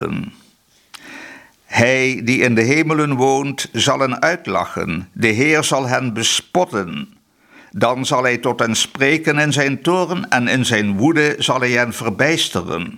Hij die in de hemelen woont, zal hen uitlachen. De Heer zal hen bespotten. Dan zal hij tot hen spreken in zijn toorn en in zijn woede zal hij hen verbijsteren.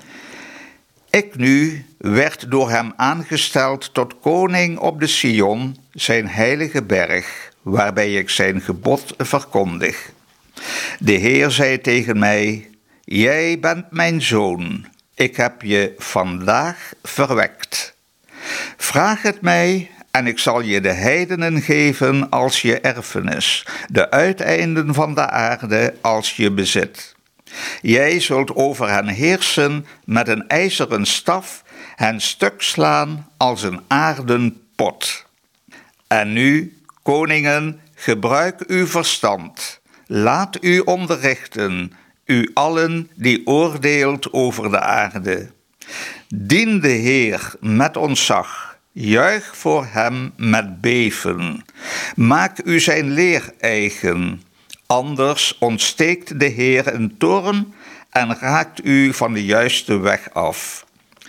Ik nu werd door hem aangesteld tot koning op de Sion, zijn heilige berg, waarbij ik zijn gebod verkondig. De Heer zei tegen mij: Jij bent mijn zoon, ik heb je vandaag verwekt. Vraag het mij en ik zal je de heidenen geven als je erfenis, de uiteinden van de aarde als je bezit. Jij zult over hen heersen met een ijzeren staf, hen stuk slaan als een aarden pot. En nu, koningen, gebruik uw verstand. Laat u onderrichten, u allen die oordeelt over de aarde. Dien de Heer met ontzag, juich voor hem met beven. Maak u zijn leer eigen, anders ontsteekt de Heer een toorn en raakt u van de juiste weg af.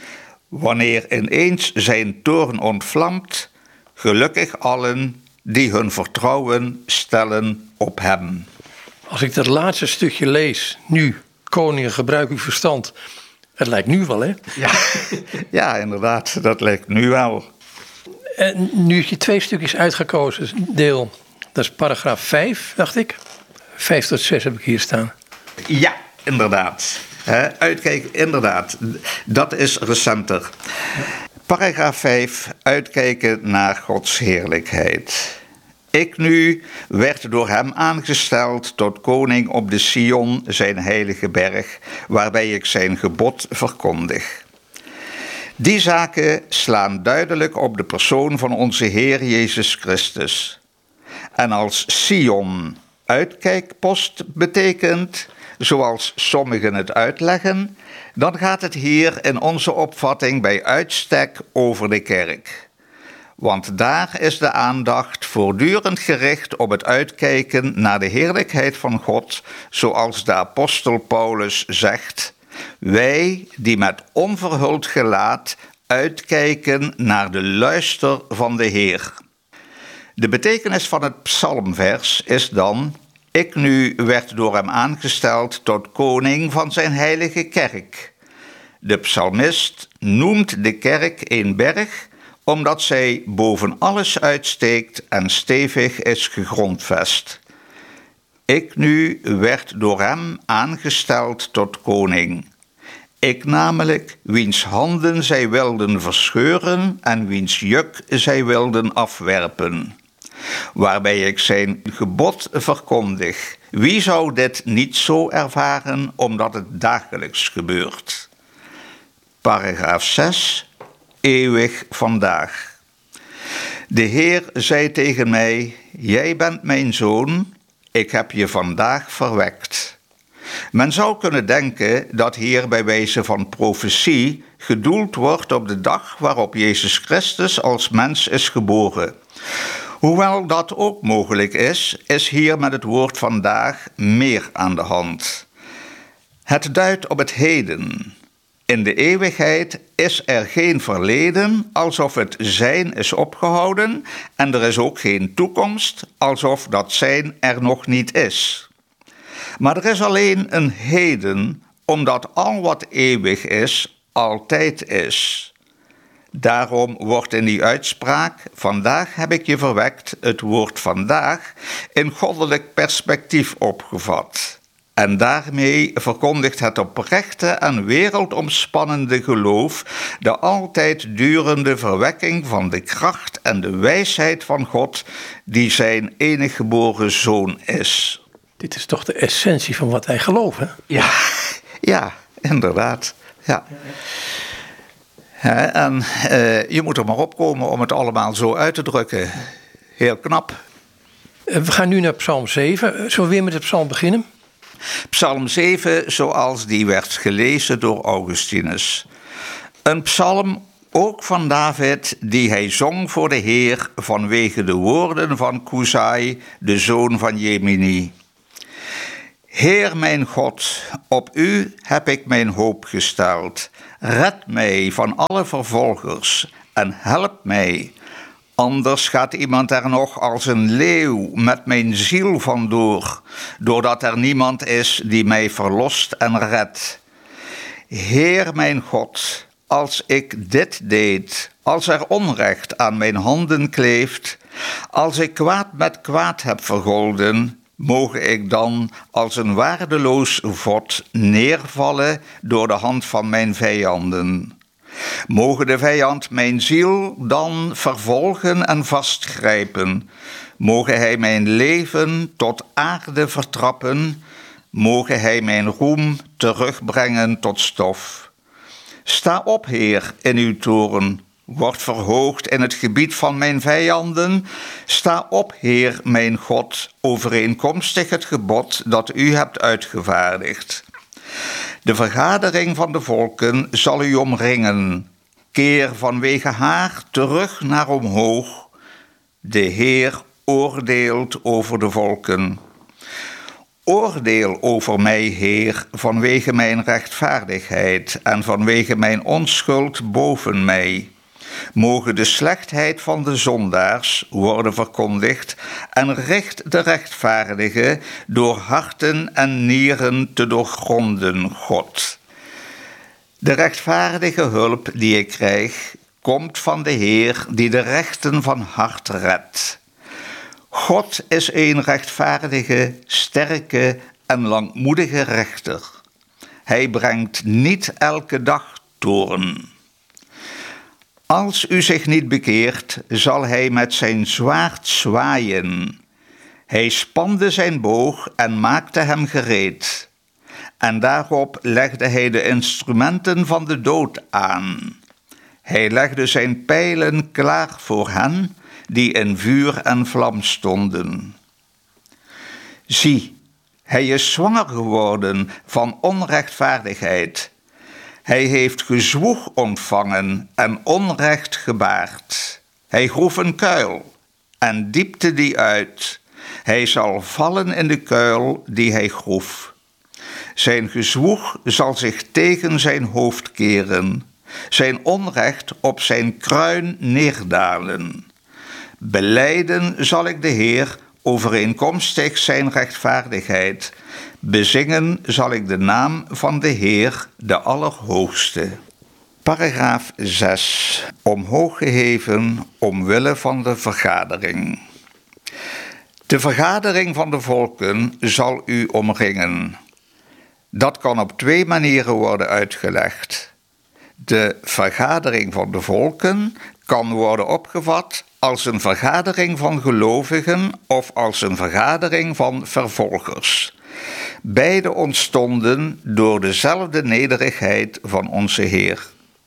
Wanneer ineens zijn toorn ontvlamt, gelukkig allen die hun vertrouwen stellen op hem. Als ik dat laatste stukje lees, nu, koningen, gebruik uw verstand. Het lijkt nu wel, hè? Ja, inderdaad, dat lijkt nu wel. En nu heb je 2 stukjes uitgekozen, deel. Dat is paragraaf 5, dacht ik. 5 tot 6 heb ik hier staan. Ja, inderdaad. Uitkijken, inderdaad. Dat is recenter. Paragraaf 5, uitkijken naar Gods heerlijkheid. Ik nu werd door hem aangesteld tot koning op de Sion, zijn heilige berg, waarbij ik zijn gebod verkondig. Die zaken slaan duidelijk op de persoon van onze Heer Jezus Christus. En als Sion uitkijkpost betekent, zoals sommigen het uitleggen, dan gaat het hier in onze opvatting bij uitstek over de kerk. Want daar is de aandacht voortdurend gericht op het uitkijken naar de heerlijkheid van God, zoals de apostel Paulus zegt: wij die met onverhuld gelaat uitkijken naar de luister van de Heer. De betekenis van het psalmvers is dan: ik nu werd door hem aangesteld tot koning van zijn heilige kerk. De psalmist noemt de kerk een berg, omdat zij boven alles uitsteekt en stevig is gegrondvest. Ik nu werd door hem aangesteld tot koning. Ik namelijk, wiens handen zij wilden verscheuren en wiens juk zij wilden afwerpen. Waarbij ik zijn gebod verkondig. Wie zou dit niet zo ervaren, omdat het dagelijks gebeurt? Paragraaf 6, eeuwig vandaag. De Heer zei tegen mij: jij bent mijn zoon, ik heb je vandaag verwekt. Men zou kunnen denken dat hier bij wijze van profetie gedoeld wordt op de dag waarop Jezus Christus als mens is geboren. Hoewel dat ook mogelijk is hier met het woord vandaag meer aan de hand. Het duidt op het heden. In de eeuwigheid is er geen verleden, alsof het zijn is opgehouden, en er is ook geen toekomst, alsof dat zijn er nog niet is. Maar er is alleen een heden, omdat al wat eeuwig is, altijd is. Daarom wordt in die uitspraak, vandaag heb ik je verwekt, het woord vandaag in goddelijk perspectief opgevat. En daarmee verkondigt het oprechte en wereldomspannende geloof de altijd durende verwekking van de kracht en de wijsheid van God, die zijn enige geboren zoon is. Dit is toch de essentie van wat wij geloven? Ja, inderdaad. Ja. En je moet er maar opkomen om het allemaal zo uit te drukken. Heel knap. We gaan nu naar Psalm 7. Zullen we weer met de psalm beginnen? Psalm 7, zoals die werd gelezen door Augustinus. Een psalm, ook van David, die hij zong voor de Heer vanwege de woorden van Kusai, de zoon van Jemini. Heer mijn God, op u heb ik mijn hoop gesteld. Red mij van alle vervolgers en help mij. Anders gaat iemand er nog als een leeuw met mijn ziel vandoor, doordat er niemand is die mij verlost en redt. Heer mijn God, als ik dit deed, als er onrecht aan mijn handen kleeft, als ik kwaad met kwaad heb vergolden, moge ik dan als een waardeloos vod neervallen door de hand van mijn vijanden. Moge de vijand mijn ziel dan vervolgen en vastgrijpen. Moge hij mijn leven tot aarde vertrappen. Moge hij mijn roem terugbrengen tot stof. Sta op, Heer, in uw toorn. Word verhoogd in het gebied van mijn vijanden. Sta op, Heer, mijn God, overeenkomstig het gebod dat u hebt uitgevaardigd. De vergadering van de volken zal u omringen. Keer vanwege haar terug naar omhoog. De Heer oordeelt over de volken. Oordeel over mij, Heer, vanwege mijn rechtvaardigheid en vanwege mijn onschuld boven mij. Moge de slechtheid van de zondaars worden verkondigd en richt de rechtvaardige door harten en nieren te doorgronden, God. De rechtvaardige hulp die ik krijg, komt van de Heer die de rechten van hart redt. God is een rechtvaardige, sterke en langmoedige rechter. Hij brengt niet elke dag toorn. Als u zich niet bekeert, zal hij met zijn zwaard zwaaien. Hij spande zijn boog en maakte hem gereed. En daarop legde hij de instrumenten van de dood aan. Hij legde zijn pijlen klaar voor hen die in vuur en vlam stonden. Zie, hij is zwanger geworden van onrechtvaardigheid. Hij heeft gezwoeg ontvangen en onrecht gebaard. Hij groef een kuil en diepte die uit. Hij zal vallen in de kuil die hij groef. Zijn gezwoeg zal zich tegen zijn hoofd keren, zijn onrecht op zijn kruin neerdalen. Belijden zal ik de Heer overeenkomstig zijn rechtvaardigheid. Bezingen zal ik de naam van de Heer, de Allerhoogste. Paragraaf 6. Omhoog geheven omwille van de vergadering. De vergadering van de volken zal u omringen. Dat kan op 2 manieren worden uitgelegd. De vergadering van de volken kan worden opgevat als een vergadering van gelovigen of als een vergadering van vervolgers. Beide ontstonden door dezelfde nederigheid van onze Heer.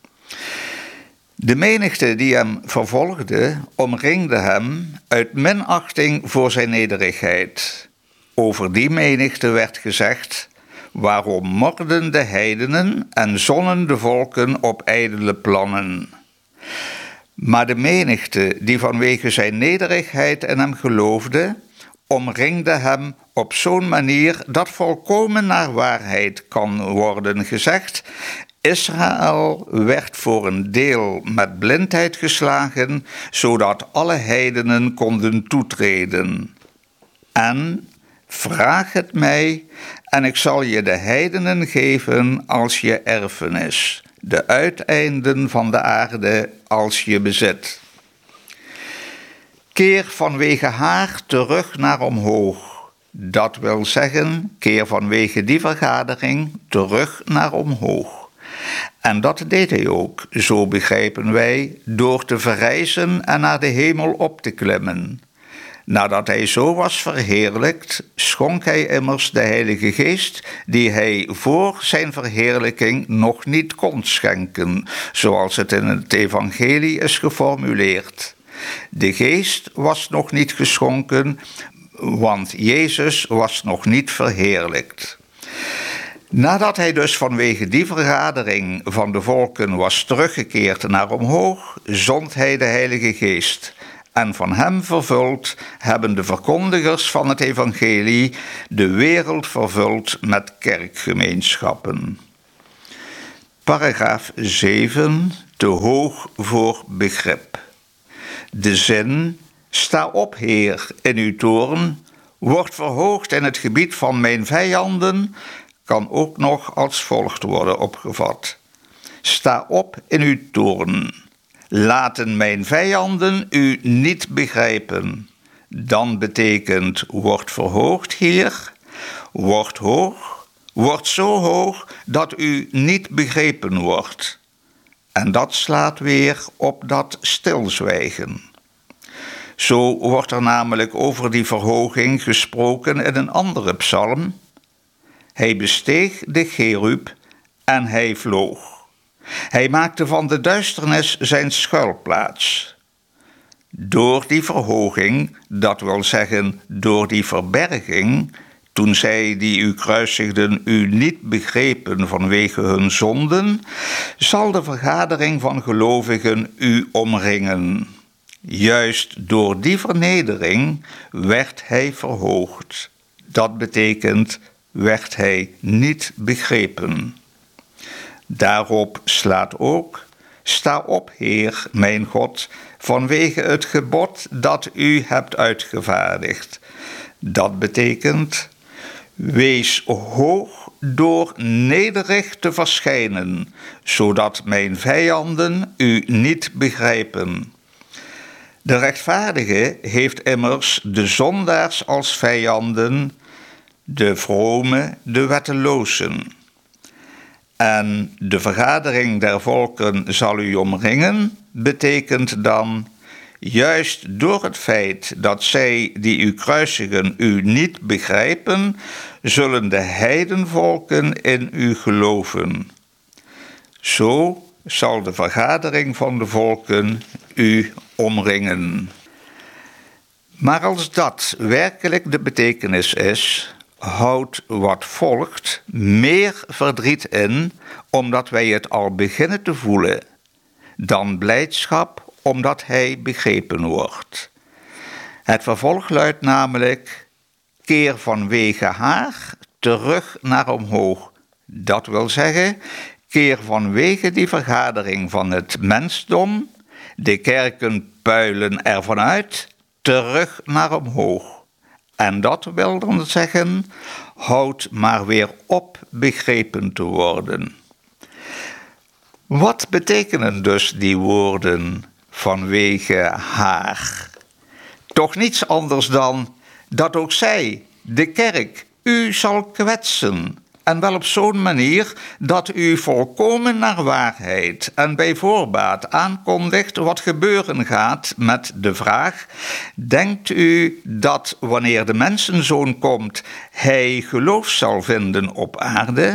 De menigte die hem vervolgde, omringde hem uit minachting voor zijn nederigheid. Over die menigte werd gezegd: waarom morden de heidenen en zonnen de volken op ijdele plannen? Maar de menigte die vanwege zijn nederigheid in hem geloofde, omringde hem op zo'n manier dat volkomen naar waarheid kan worden gezegd: Israël werd voor een deel met blindheid geslagen, zodat alle heidenen konden toetreden. En vraag het mij, en ik zal je de heidenen geven als je erfenis, de uiteinden van de aarde als je bezit. Keer vanwege haar terug naar omhoog. Dat wil zeggen, keer vanwege die vergadering terug naar omhoog. En dat deed hij ook, zo begrijpen wij, door te verrijzen en naar de hemel op te klimmen. Nadat hij zo was verheerlijkt, schonk hij immers de Heilige Geest, die hij voor zijn verheerlijking nog niet kon schenken, zoals het in het evangelie is geformuleerd. De Geest was nog niet geschonken, want Jezus was nog niet verheerlijkt. Nadat hij dus vanwege die vergadering van de volken was teruggekeerd naar omhoog, zond hij de Heilige Geest. En van hem vervuld hebben de verkondigers van het evangelie de wereld vervuld met kerkgemeenschappen. Paragraaf 7, te hoog voor begrip. De zin, sta op, Heer, in uw toorn, wordt verhoogd in het gebied van mijn vijanden, kan ook nog als volgt worden opgevat. Sta op in uw toorn. Laten mijn vijanden u niet begrijpen. Dan betekent, wordt verhoogd, Heer, wordt hoog, wordt zo hoog dat u niet begrepen wordt. En dat slaat weer op dat stilzwijgen. Zo wordt er namelijk over die verhoging gesproken in een andere psalm. Hij besteeg de cherub en hij vloog. Hij maakte van de duisternis zijn schuilplaats. Door die verhoging, dat wil zeggen door die verberging, toen zij die u kruisigden u niet begrepen vanwege hun zonden, zal de vergadering van gelovigen u omringen. Juist door die vernedering werd hij verhoogd. Dat betekent, werd hij niet begrepen. Daarop slaat ook, sta op, Heer, mijn God, vanwege het gebod dat u hebt uitgevaardigd. Dat betekent, wees hoog door nederig te verschijnen, zodat mijn vijanden u niet begrijpen. De rechtvaardige heeft immers de zondaars als vijanden, de vrome de wettelozen. En de vergadering der volken zal u omringen, betekent dan, juist door het feit dat zij die u kruisigen u niet begrijpen, zullen de heidenvolken in u geloven. Zo zal de vergadering van de volken u omringen. Maar als dat werkelijk de betekenis is, houdt wat volgt meer verdriet in, omdat wij het al beginnen te voelen, dan blijdschap, omdat hij begrepen wordt. Het vervolg luidt namelijk, keer vanwege haar terug naar omhoog. Dat wil zeggen, keer vanwege die vergadering van het mensdom, de kerken puilen ervan uit, terug naar omhoog. En dat wil dan zeggen, houd maar weer op begrepen te worden. Wat betekenen dus die woorden vanwege haar? Toch niets anders dan dat ook zij, de kerk, u zal kwetsen. En wel op zo'n manier dat u volkomen naar waarheid en bij voorbaat aankondigt wat gebeuren gaat met de vraag: denkt u dat wanneer de mensenzoon komt, hij geloof zal vinden op aarde?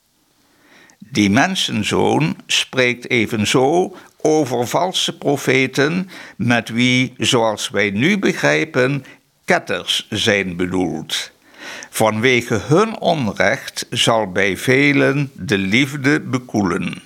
Die mensenzoon spreekt evenzo over valse profeten met wie, zoals wij nu begrijpen, ketters zijn bedoeld. Vanwege hun onrecht zal bij velen de liefde bekoelen.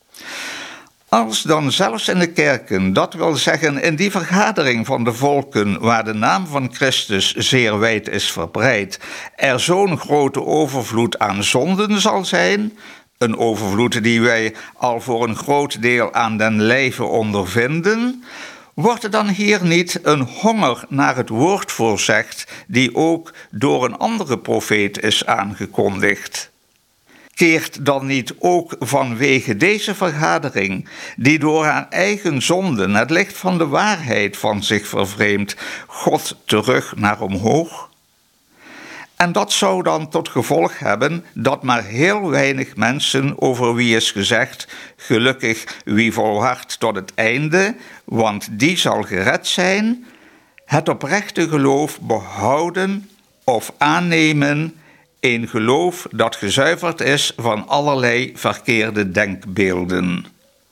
Als dan zelfs in de kerken, dat wil zeggen in die vergadering van de volken waar de naam van Christus zeer wijd is verbreid, er zo'n grote overvloed aan zonden zal zijn, een overvloed die wij al voor een groot deel aan den lijve ondervinden, wordt er dan hier niet een honger naar het woord voorzegd, die ook door een andere profeet is aangekondigd? Keert dan niet ook vanwege deze vergadering, die door haar eigen zonden het licht van de waarheid van zich vervreemdt, God terug naar omhoog? En dat zou dan tot gevolg hebben dat maar heel weinig mensen, over wie is gezegd, gelukkig wie volhardt tot het einde, want die zal gered zijn, het oprechte geloof behouden of aannemen, een geloof dat gezuiverd is van allerlei verkeerde denkbeelden.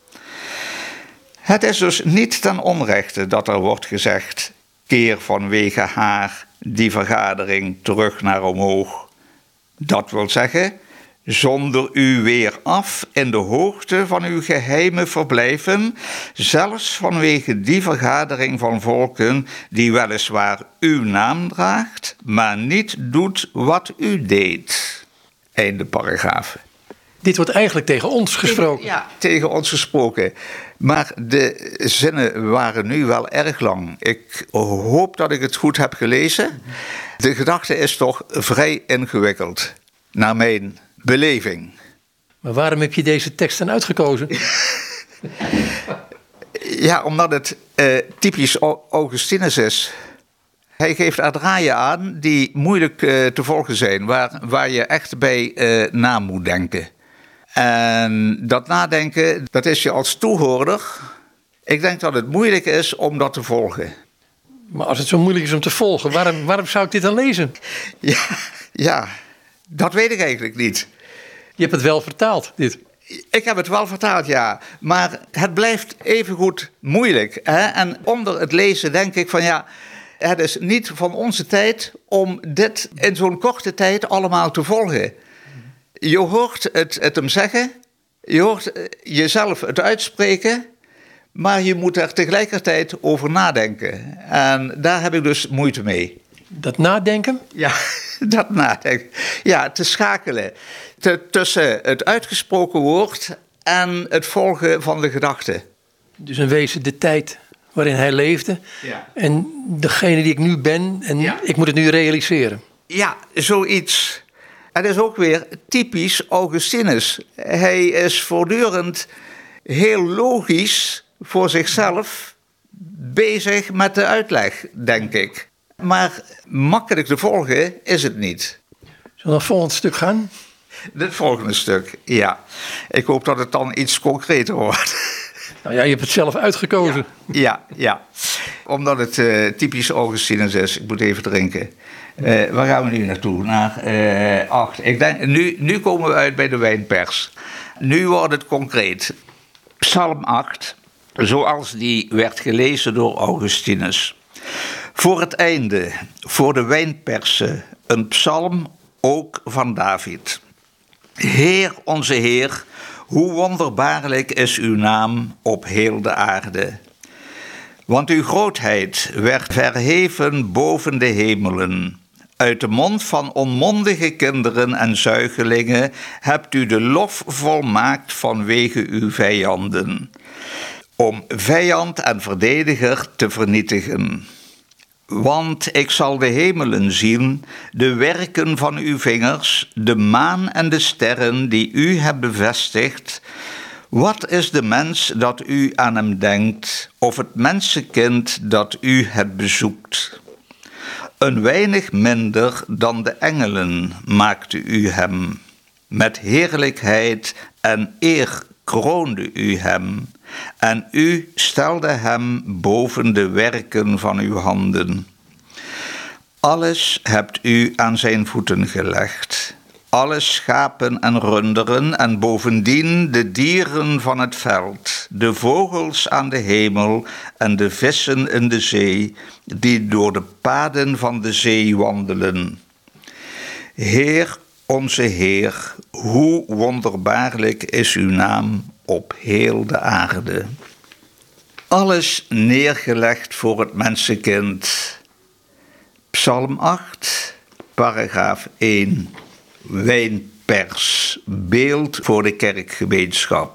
Het is dus niet ten onrechte dat er wordt gezegd, keer vanwege haar die vergadering terug naar omhoog. Dat wil zeggen, zonder u weer af in de hoogte van uw geheime verblijven, zelfs vanwege die vergadering van volken die weliswaar uw naam draagt, maar niet doet wat u deed. Einde paragraaf. Dit wordt eigenlijk tegen ons gesproken. Ja, tegen ons gesproken. Maar de zinnen waren nu wel erg lang. Ik hoop dat ik het goed heb gelezen. De gedachte is toch vrij ingewikkeld, naar mijn beleving. Maar waarom heb je deze tekst dan uitgekozen? Ja, omdat het typisch Augustinus is. Hij geeft er draaien aan die moeilijk te volgen zijn, waar je echt bij na moet denken. En dat nadenken, dat is je als toehoorder. Ik denk dat het moeilijk is om dat te volgen. Maar als het zo moeilijk is om te volgen, waarom zou ik dit dan lezen? Ja, dat weet ik eigenlijk niet. Je hebt het wel vertaald, dit. Ik heb het wel vertaald, ja. Maar het blijft evengoed moeilijk. Hè? En onder het lezen denk ik van ja, het is niet van onze tijd om dit in zo'n korte tijd allemaal te volgen. Je hoort het hem zeggen, je hoort jezelf het uitspreken, maar je moet er tegelijkertijd over nadenken. En daar heb ik dus moeite mee. Dat nadenken? Ja, dat nadenken. Ja, te schakelen tussen het uitgesproken woord en het volgen van de gedachte. Dus in wezen de tijd waarin hij leefde. Ja. En degene die ik nu ben en ik moet het nu realiseren. Ja, zoiets. Het is ook weer typisch Augustinus. Hij is voortdurend heel logisch voor zichzelf bezig met de uitleg, denk ik. Maar makkelijk te volgen is het niet. Zullen we naar het volgende stuk gaan? Het volgende stuk, ja. Ik hoop dat het dan iets concreter wordt. Nou ja, je hebt het zelf uitgekozen. Ja. Omdat het typisch Augustinus is. Ik moet even drinken. Waar gaan we nu naartoe? Naar 8. Ik denk, nu komen we uit bij de wijnpers. Nu wordt het concreet. Psalm 8, zoals die werd gelezen door Augustinus. Voor het einde, voor de wijnpersen, een psalm ook van David. Heer, onze Heer, hoe wonderbaarlijk is uw naam op heel de aarde. Want uw grootheid werd verheven boven de hemelen. Uit de mond van onmondige kinderen en zuigelingen hebt u de lof volmaakt vanwege uw vijanden, om vijand en verdediger te vernietigen. Want ik zal de hemelen zien, de werken van uw vingers, de maan en de sterren die u hebt bevestigd. Wat is de mens dat u aan hem denkt, of het mensenkind dat u het bezoekt? Een weinig minder dan de engelen maakte u hem. Met heerlijkheid en eer kroonde u hem. En u stelde hem boven de werken van uw handen. Alles hebt u aan zijn voeten gelegd. Alle schapen en runderen en bovendien de dieren van het veld, de vogels aan de hemel en de vissen in de zee, die door de paden van de zee wandelen. Heer, onze Heer, hoe wonderbaarlijk is uw naam op heel de aarde. Alles neergelegd voor het mensenkind. Psalm 8, paragraaf 1. Wijnpers, beeld voor de kerkgemeenschap.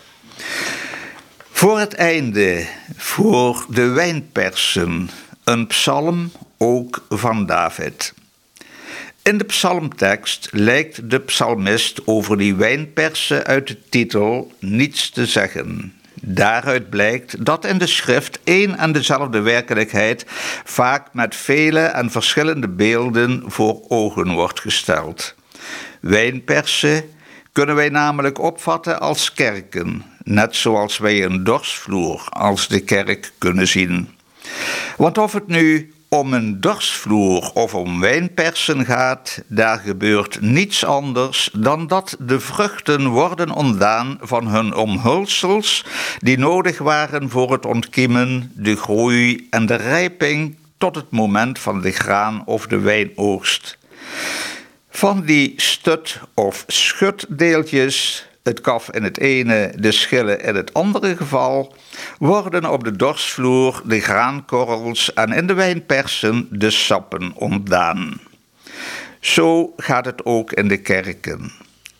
Voor het einde, voor de wijnpersen, een psalm ook van David. In de psalmtekst lijkt de psalmist over die wijnpersen uit de titel niets te zeggen. Daaruit blijkt dat in de schrift één en dezelfde werkelijkheid vaak met vele en verschillende beelden voor ogen wordt gesteld. Wijnpersen kunnen wij namelijk opvatten als kerken, net zoals wij een dorsvloer als de kerk kunnen zien. Want of het nu om een dorsvloer of om wijnpersen gaat, daar gebeurt niets anders dan dat de vruchten worden ontdaan van hun omhulsels die nodig waren voor het ontkiemen, de groei en de rijping tot het moment van de graan of de wijnoogst. Van die stut- of schutdeeltjes, het kaf in het ene, de schillen in het andere geval, worden op de dorsvloer de graankorrels en in de wijnpersen de sappen ontdaan. Zo gaat het ook in de kerken.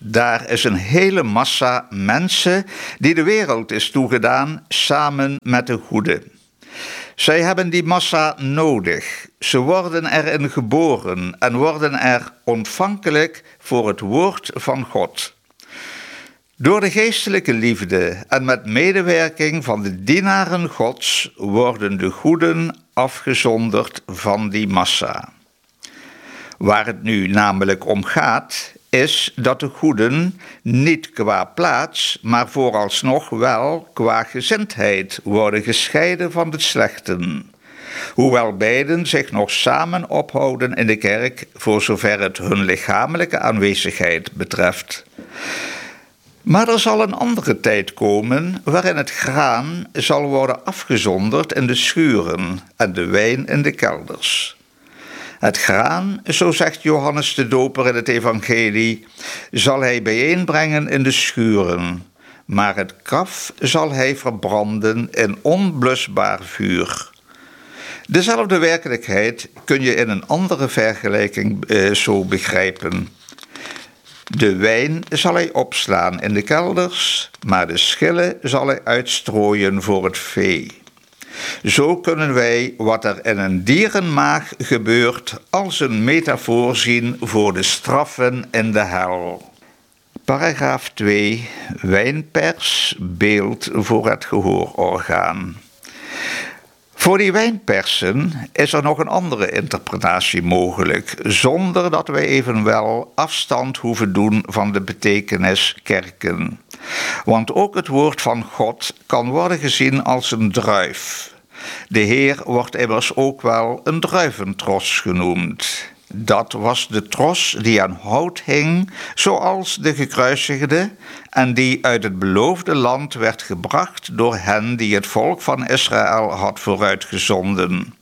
Daar is een hele massa mensen die de wereld is toegedaan samen met de goede. Zij hebben die massa nodig. Ze worden erin geboren en worden er ontvankelijk voor het woord van God. Door de geestelijke liefde en met medewerking van de dienaren Gods worden de goeden afgezonderd van die massa. Waar het nu namelijk om gaat, is dat de goeden niet qua plaats, maar vooralsnog wel qua gezindheid worden gescheiden van de slechten. Hoewel beiden zich nog samen ophouden in de kerk, voor zover het hun lichamelijke aanwezigheid betreft. Maar er zal een andere tijd komen waarin het graan zal worden afgezonderd in de schuren en de wijn in de kelders. Het graan, zo zegt Johannes de Doper in het evangelie, zal hij bijeenbrengen in de schuren, maar het kaf zal hij verbranden in onblusbaar vuur. Dezelfde werkelijkheid kun je in een andere vergelijking zo begrijpen. De wijn zal hij opslaan in de kelders, maar de schillen zal hij uitstrooien voor het vee. Zo kunnen wij wat er in een dierenmaag gebeurt als een metafoor zien voor de straffen in de hel. Paragraaf 2. Wijnpers, beeld voor het gehoororgaan. Voor die wijnpersen is er nog een andere interpretatie mogelijk, zonder dat wij evenwel afstand hoeven doen van de betekenis kerken. Want ook het woord van God kan worden gezien als een druif. De Heer wordt immers ook wel een druiventros genoemd. Dat was de tros die aan hout hing, zoals de gekruisigde, en die uit het beloofde land werd gebracht door hen die het volk van Israël had vooruitgezonden.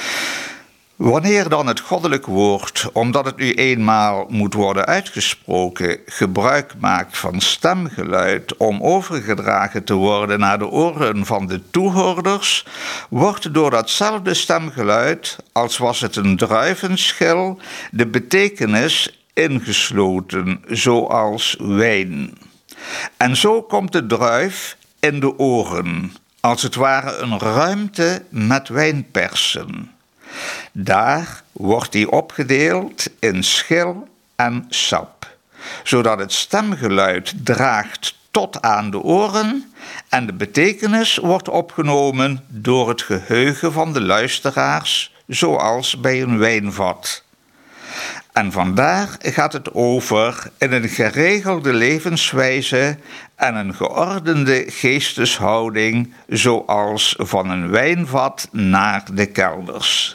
Wanneer dan het goddelijk woord, omdat het nu eenmaal moet worden uitgesproken, gebruik maakt van stemgeluid om overgedragen te worden naar de oren van de toehoorders, wordt door datzelfde stemgeluid, als was het een druivenschil, de betekenis ingesloten, zoals wijn. En zo komt de druif in de oren, als het ware een ruimte met wijnpersen. Daar wordt die opgedeeld in schil en sap, zodat het stemgeluid draagt tot aan de oren en de betekenis wordt opgenomen door het geheugen van de luisteraars, zoals bij een wijnvat. En vandaar gaat het over in een geregelde levenswijze en een geordende geesteshouding, zoals van een wijnvat naar de kelders.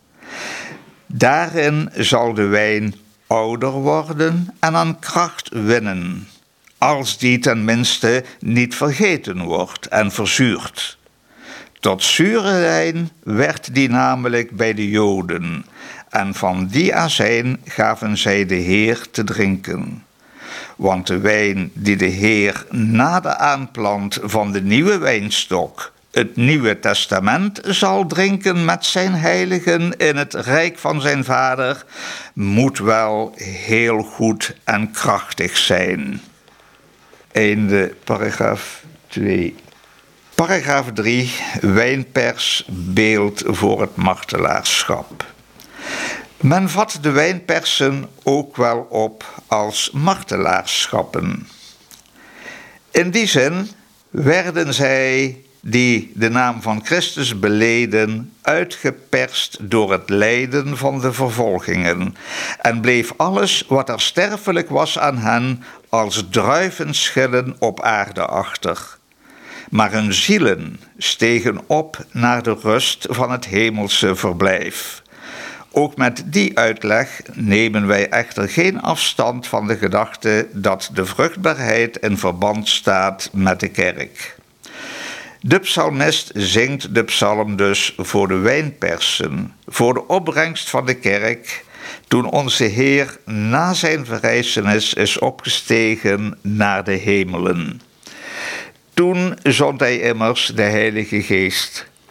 Daarin zal de wijn ouder worden en aan kracht winnen, als die tenminste niet vergeten wordt en verzuurt. Tot zure wijn werd die namelijk bij de Joden, en van die azijn gaven zij de Heer te drinken. Want de wijn die de Heer na de aanplant van de nieuwe wijnstok, het Nieuwe Testament, zal drinken met zijn heiligen in het rijk van zijn Vader, moet wel heel goed en krachtig zijn. Einde paragraaf 2. Paragraaf 3. Wijnpers, beeld voor het martelaarschap. Men vat de wijnpersen ook wel op als martelaarschappen. In die zin werden zij die de naam van Christus beleden, uitgeperst door het lijden van de vervolgingen, en bleef alles wat er sterfelijk was aan hen als druivenschillen op aarde achter. Maar hun zielen stegen op naar de rust van het hemelse verblijf. Ook met die uitleg nemen wij echter geen afstand van de gedachte dat de vruchtbaarheid in verband staat met de kerk. De psalmist zingt de psalm dus voor de wijnpersen, voor de opbrengst van de kerk, toen onze Heer na zijn verrijzenis is opgestegen naar de hemelen. Toen zond hij immers de Heilige Geest.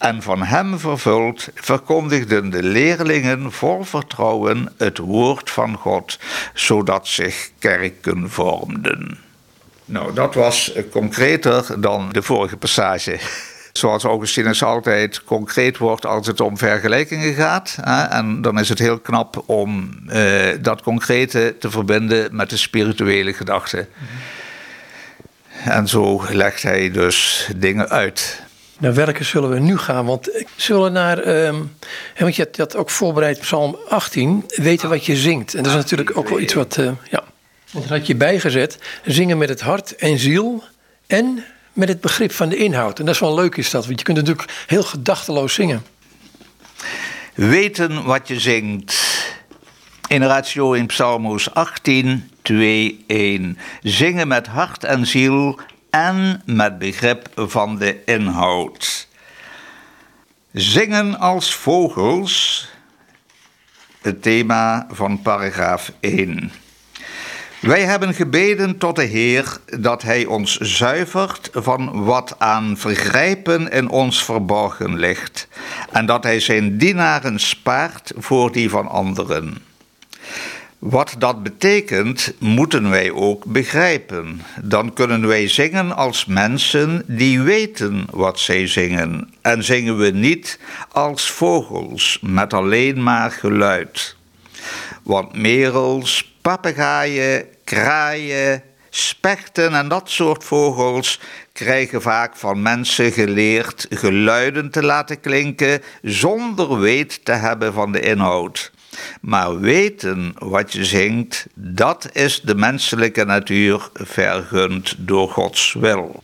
En van hem vervuld verkondigden de leerlingen vol vertrouwen het woord van God, zodat zich kerken vormden. Nou, dat was concreter dan de vorige passage. Zoals Augustinus altijd concreet wordt als het om vergelijkingen gaat. En dan is het heel knap om dat concrete te verbinden met de spirituele gedachte. En zo legt hij dus dingen uit. Naar welke zullen we nu gaan? Want zullen we naar, want je had ook voorbereid Psalm 18, weten wat je zingt. En dat is natuurlijk ook wel iets wat, want dat had je bijgezet, zingen met het hart en ziel en met het begrip van de inhoud. En dat is wel leuk is dat, want je kunt natuurlijk heel gedachteloos zingen. Weten wat je zingt. In ratio in Psalmos 18, 2, 1. Zingen met hart en ziel en met begrip van de inhoud. Zingen als vogels, het thema van paragraaf 1. Wij hebben gebeden tot de Heer dat Hij ons zuivert van wat aan vergrijpen in ons verborgen ligt en dat Hij zijn dienaren spaart voor die van anderen. Wat dat betekent, moeten wij ook begrijpen. Dan kunnen wij zingen als mensen die weten wat zij zingen. En zingen we niet als vogels met alleen maar geluid. Want merels, papegaaien, kraaien, spechten en dat soort vogels krijgen vaak van mensen geleerd geluiden te laten klinken zonder weet te hebben van de inhoud. Maar weten wat je zingt, dat is de menselijke natuur vergund door Gods wil.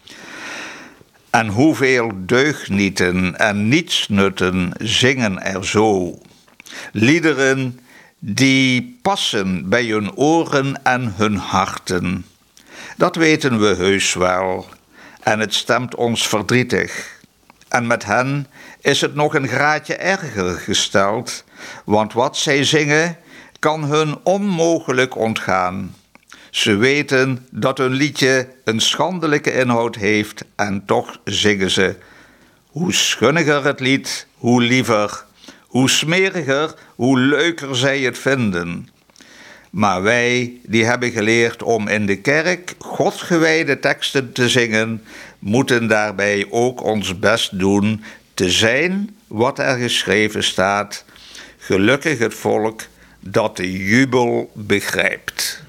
En hoeveel deugnieten en nietsnutten zingen er zo. Liederen die passen bij hun oren en hun harten. Dat weten we heus wel en het stemt ons verdrietig. En met hen is het nog een graadje erger gesteld, want wat zij zingen kan hun onmogelijk ontgaan. Ze weten dat hun liedje een schandelijke inhoud heeft en toch zingen ze. Hoe schunniger het lied, hoe liever. Hoe smeriger, hoe leuker zij het vinden. Maar wij, die hebben geleerd om in de kerk Godgewijde teksten te zingen, moeten daarbij ook ons best doen te zijn wat er geschreven staat. Gelukkig het volk dat de jubel begrijpt.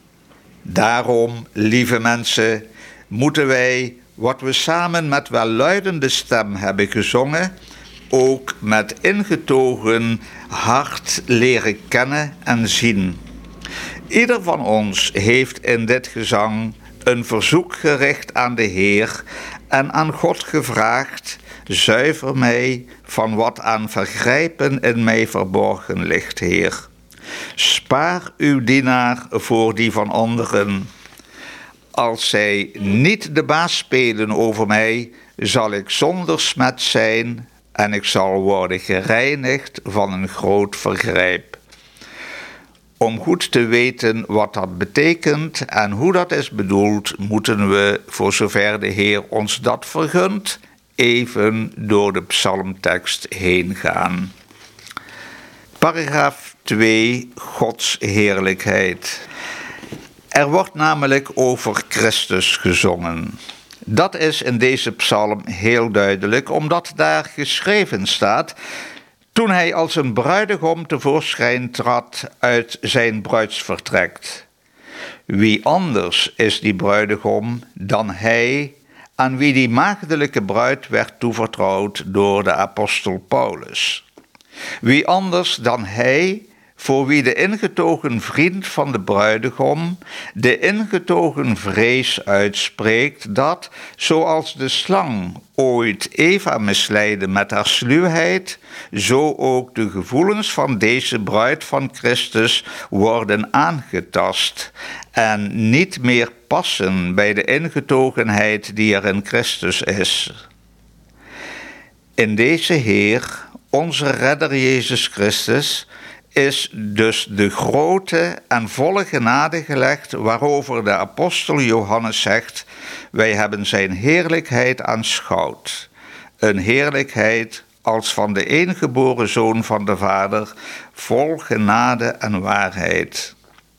Daarom, lieve mensen, moeten wij wat we samen met welluidende stem hebben gezongen ook met ingetogen hart leren kennen en zien. Ieder van ons heeft in dit gezang een verzoek gericht aan de Heer en aan God gevraagd: zuiver mij van wat aan vergrijpen in mij verborgen ligt, Heer. Spaar uw dienaar voor die van anderen. Als zij niet de baas spelen over mij, zal ik zonder smet zijn en ik zal worden gereinigd van een groot vergrijp. Om goed te weten wat dat betekent en hoe dat is bedoeld, moeten we, voor zover de Heer ons dat vergunt, even door de psalmtekst heen gaan. Paragraaf 2, Gods heerlijkheid. Er wordt namelijk over Christus gezongen. Dat is in deze psalm heel duidelijk, omdat daar geschreven staat: toen hij als een bruidegom tevoorschijn trad uit zijn bruidsvertrek. Wie anders is die bruidegom dan hij aan wie die maagdelijke bruid werd toevertrouwd door de apostel Paulus? Wie anders dan hij, voor wie de ingetogen vriend van de bruidegom de ingetogen vrees uitspreekt dat, zoals de slang ooit Eva misleidde met haar sluwheid, zo ook de gevoelens van deze bruid van Christus worden aangetast en niet meer passen bij de ingetogenheid die er in Christus is. In deze Heer, onze Redder Jezus Christus, is dus de grote en volle genade gelegd waarover de apostel Johannes zegt: wij hebben zijn heerlijkheid aanschouwd. Een heerlijkheid als van de enige geboren Zoon van de Vader, vol genade en waarheid.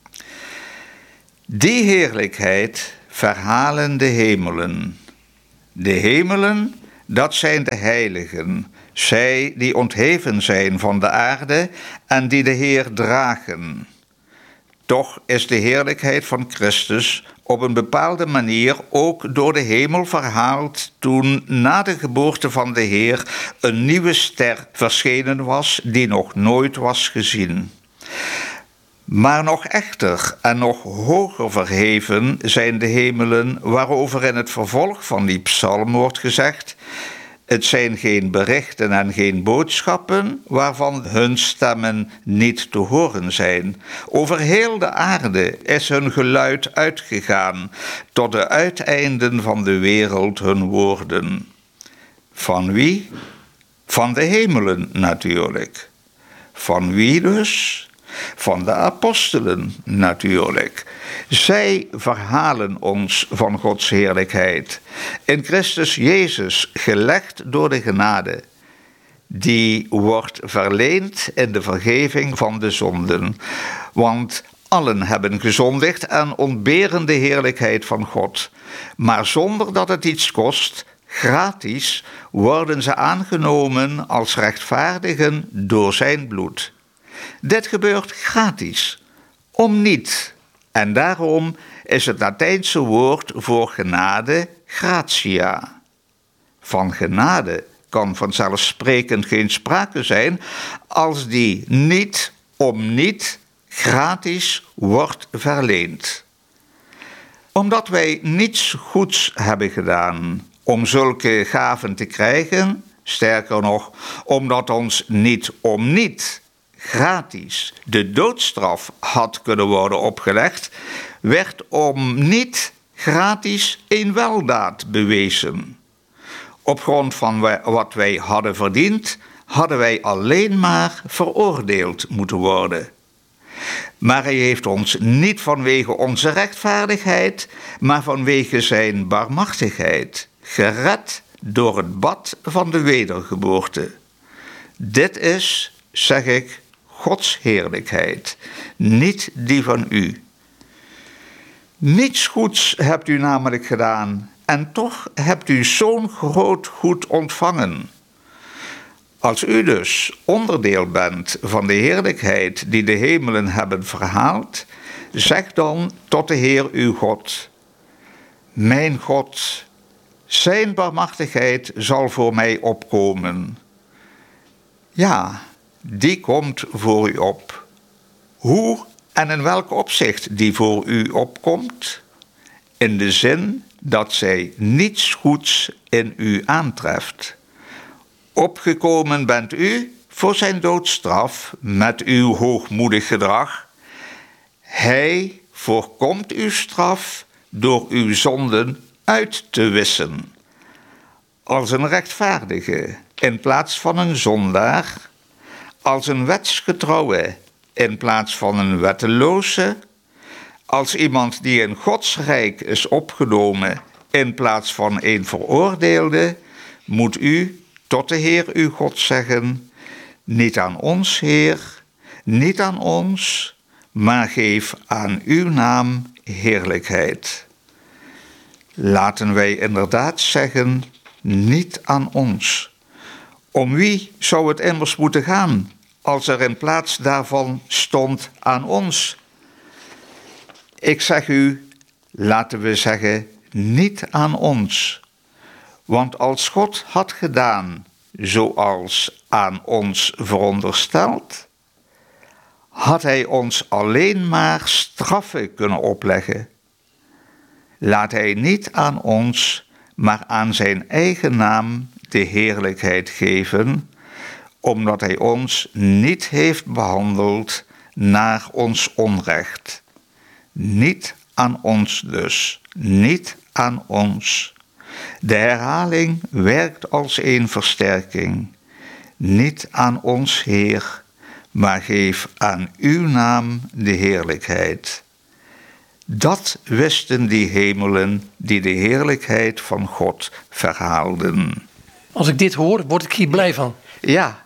Die heerlijkheid verhalen de hemelen. De hemelen, dat zijn de heiligen, zij die ontheven zijn van de aarde en die de Heer dragen. Toch is de heerlijkheid van Christus op een bepaalde manier ook door de hemel verhaald toen na de geboorte van de Heer een nieuwe ster verschenen was die nog nooit was gezien. Maar nog echter en nog hoger verheven zijn de hemelen waarover in het vervolg van die psalm wordt gezegd: het zijn geen berichten en geen boodschappen waarvan hun stemmen niet te horen zijn. Over heel de aarde is hun geluid uitgegaan, tot de uiteinden van de wereld hun woorden. Van wie? Van de hemelen natuurlijk. Van wie dus? Van de apostelen natuurlijk. Zij verhalen ons van Gods heerlijkheid in Christus Jezus, gelegd door de genade. Die wordt verleend in de vergeving van de zonden. Want allen hebben gezondigd en ontberen de heerlijkheid van God. Maar zonder dat het iets kost, gratis, worden ze aangenomen als rechtvaardigen door zijn bloed. Dit gebeurt gratis, om niet. En daarom is het Latijnse woord voor genade gratia. Van genade kan vanzelfsprekend geen sprake zijn als die niet om niet gratis wordt verleend. Omdat wij niets goeds hebben gedaan om zulke gaven te krijgen, sterker nog, omdat ons niet om niet gratis de doodstraf had kunnen worden opgelegd, werd om niet gratis een weldaad bewezen. Op grond van wat wij hadden verdiend, hadden wij alleen maar veroordeeld moeten worden. Maar hij heeft ons niet vanwege onze rechtvaardigheid, maar vanwege zijn barmhartigheid gered door het bad van de wedergeboorte. Dit is, zeg ik, Gods heerlijkheid, niet die van u. Niets goeds hebt u namelijk gedaan, en toch hebt u zo'n groot goed ontvangen. Als u dus onderdeel bent van de heerlijkheid die de hemelen hebben verhaald, zeg dan tot de Heer uw God: mijn God, zijn barmhartigheid zal voor mij opkomen. Ja, die komt voor u op. Hoe en in welk opzicht die voor u opkomt? In de zin dat zij niets goeds in u aantreft. Opgekomen bent u voor zijn doodstraf met uw hoogmoedig gedrag. Hij voorkomt uw straf door uw zonden uit te wissen. Als een rechtvaardige in plaats van een zondaar, als een wetsgetrouwe in plaats van een wetteloze, als iemand die in Gods rijk is opgenomen in plaats van een veroordeelde, moet u tot de Heer uw God zeggen: niet aan ons, Heer, niet aan ons, maar geef aan uw naam heerlijkheid. Laten wij inderdaad zeggen: niet aan ons. Om wie zou het immers moeten gaan, als er in plaats daarvan stond aan ons? Ik zeg u, laten we zeggen, niet aan ons. Want als God had gedaan zoals aan ons verondersteld, had hij ons alleen maar straffen kunnen opleggen. Laat hij niet aan ons, maar aan zijn eigen naam de heerlijkheid geven, omdat hij ons niet heeft behandeld naar ons onrecht. Niet aan ons dus, niet aan ons. De herhaling werkt als een versterking. Niet aan ons, Heer, maar geef aan uw naam de heerlijkheid. Dat wisten die hemelen die de heerlijkheid van God verhaalden. Als ik dit hoor, word ik hier blij van. Ja.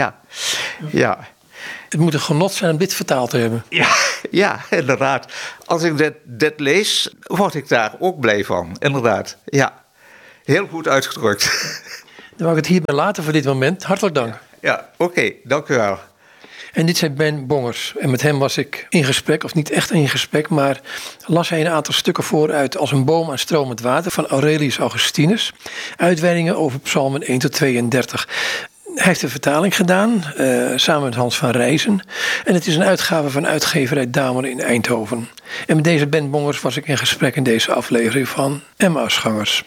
Het moet een genot zijn om dit vertaald te hebben. Ja, inderdaad. Als ik dit lees, word ik daar ook blij van. Inderdaad, ja. Heel goed uitgedrukt. Dan mag ik het hierbij laten voor dit moment. Hartelijk dank. Ja, oké, dank u wel. En dit zijn Ben Bongers. En met hem was ik in gesprek, of niet echt in gesprek, maar las hij een aantal stukken voor uit Als een boom aan stromend water van Aurelius Augustinus. Uitweidingen over psalmen 1 tot 32. Hij heeft de vertaling gedaan, samen met Hans van Rijzen. En het is een uitgave van uitgeverij Damer in Eindhoven. En met deze Ben Bongers was ik in gesprek in deze aflevering van Emmausgangers.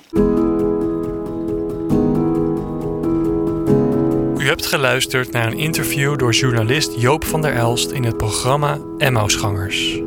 U hebt geluisterd naar een interview door journalist Joop van der Elst in het programma Emmausgangers.